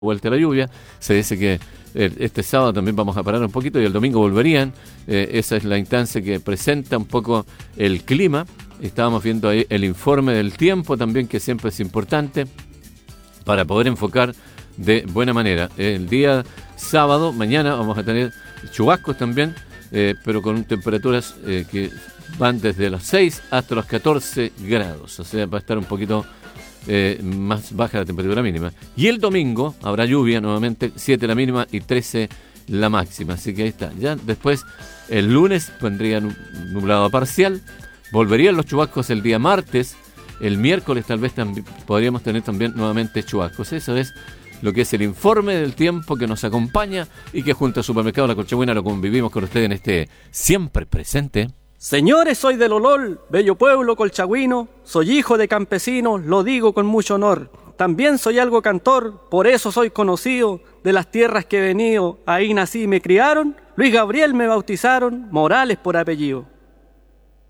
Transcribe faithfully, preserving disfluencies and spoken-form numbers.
vuelta a la lluvia. Se dice que eh, este sábado también vamos a parar un poquito y el domingo volverían. Eh, esa es la instancia que presenta un poco el clima. Estábamos viendo ahí el informe del tiempo también, que siempre es importante para poder enfocar de buena manera. El día sábado, mañana, vamos a tener chubascos también, eh, pero con temperaturas eh, que van desde los seis hasta los catorce grados. O sea, va a estar un poquito eh, más baja la temperatura mínima. Y el domingo habrá lluvia nuevamente, siete la mínima y trece la máxima. Así que ahí está. Ya después, el lunes, vendría nublado parcial. Volverían los chubascos el día martes. El miércoles tal vez también podríamos tener también nuevamente chubascos. Eso es lo que es el informe del tiempo que nos acompaña y que junto a Supermercado La Colchabuena lo convivimos con ustedes en este siempre presente. Señores, soy del Olol, bello pueblo colchagüino, soy hijo de campesinos, lo digo con mucho honor. También soy algo cantor, por eso soy conocido, de las tierras que he venido, ahí nací y me criaron. Luis Gabriel me bautizaron, Morales por apellido.